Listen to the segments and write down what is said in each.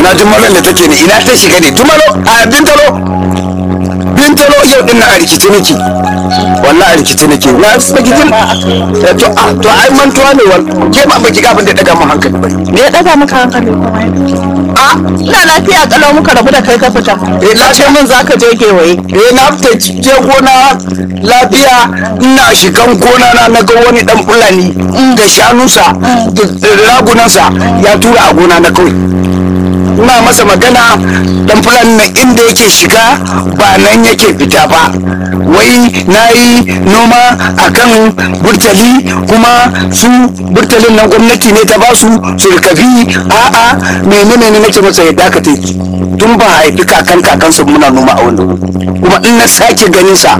ina jumalar da take ne ina ta shiga ne tumalo a bintalo yau din na a rikice nake wallahi a rikice nake na sagijin to ai mantuwa ne ke ma baki ga abin da daga mu hankali ba me ya daga maka hankali kuma ina lafiya kalau muka rabu da kai ka fita lafiya mun zaka je gewaye na fita je gona lafiya ina shigan gona na ga wani dan fulani da shanunsa da ragunansa ya tura a gona na kawai ina masa magana dan fulani na inda yake shiga ba nan yake fita ba wai nayi noma akan burtali kuma su burtalin nan gwamnati ne ta ba su rikabi a'a menene nake masa ya dakata tun ba haifi kakansa muna noma a wannan kuma in na sake ganin sa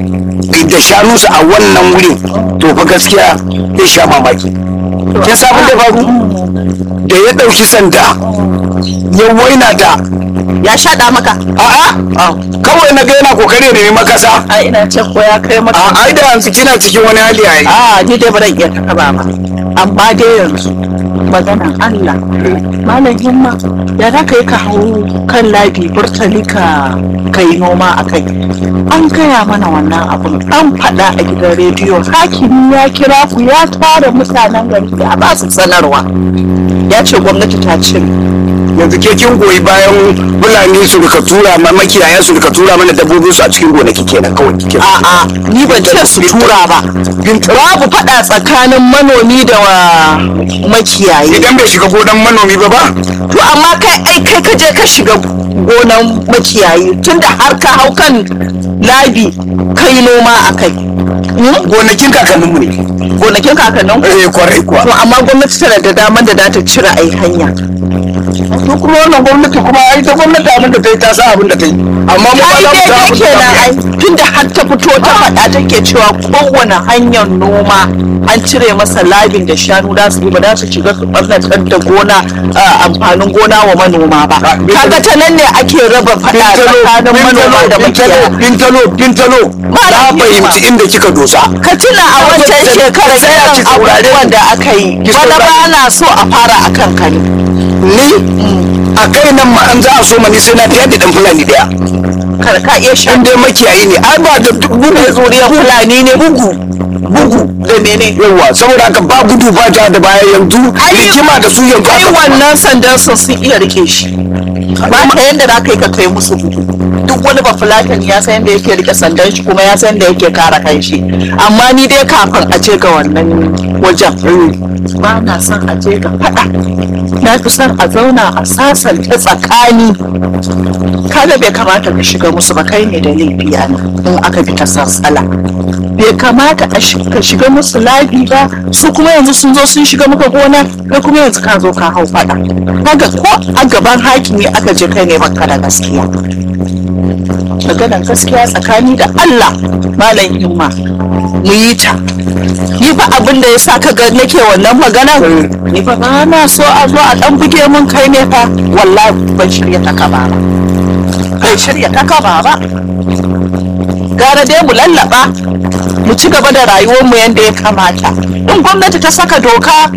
da shanunsa a wannan wurin to fa gaskiya zai sha mamaki kin samu da faru da ya dauki sanda ya waina da ya shaɗa maka a'a kawai na ga yana kokari ne makasa a ina ce ko ya kai maka ai da yanzu kina cikin wani hali ai ni dai ba zan iya taka ba amma dai yanzu maganan Allah malam himma ya za ka yi ka hau kan labi burtali ka yi noma a kai an gaya mana wannan abun an faɗa a gidan rediyo hakimi ya kira ku ya tara mutanen gari ya ba su sanarwa ya ce gwamnati ta cire yanzu ke kin goyi bayan fulani su rika tura ma makiyaya su rika tura mana dabbobin su a cikin gonaki kenan kawai kike a'a ni ban ce su tura ba babu faɗa tsakanin manomi da makiyayi idan bai shiga gonan manomi ba to amma kai ka je ka shiga gonan makiyayi tunda har ka hau kan labi kai noma a kai gonakin kakanninmu ne gonakin kakannin ku kwarai kuwa to amma gwamnati tana da damar da za ta cire ai hanya to kuma wannan gwamnati kuma ai ta gwamnati abin da ta yi ta sa abin da ta yi amma mu ba za mu ta ke na ai tunda har ta fito ta faɗa take cewa kowane hanyar noma an cire masa labin da shanu da su ba za su shiga su ɓarnatar da gona amfanin gona wa manoma ba kaga ta nan ne ake raba faɗa tsakanin manoma da makiyaya bintalo na fahimci inda kika dosa ka tuna a wancan shekarar irin abubuwan da aka yi wani ba na so a fara akan kano ni a kai nan ma an za a so mani sai na fiye da dan fulani daya kar ka iya shan dai makiyayi ne ai ba da bugu zuriyar fulani ne bugu da mene yawa saboda haka ba gudu ba ta da baya yanzu hikima da su yanzu ai wannan sandan sun iya rike shi ba ta yanda za ka yi ka kai musu gudu duk wani ba fulatan ya san yadda yake rike sandan shi kuma ya san yadda yake kare kan shi amma ni dai kafin a je ga wannan wajen ba na son a je ga faɗa na fi son a zauna a sasanta tsakani kada bai kamata ka shiga musu ba kai ne da laifi a in aka bi ta sassala bai kamata ka shiga musu labi ba su kuma yanzu sun zo sun shiga maka gona kai kuma yanzu ka zo ka hau faɗa kaga ko a gaban hakimi aka je kai ne baka da gaskiya maganar gaskiya tsakani da Allah malam himma mu yi ta ni fa abin da yasa ka ga nake wannan magana ni fa ba na so a zo a dan buge mun kai ne fa wallahi ban shirya ta kaba ba kai shirya ta kaba ba gara dai mu lallaba mu ci gaba da rayuwar mu yanda ya kamata in gwamnati ta saka doka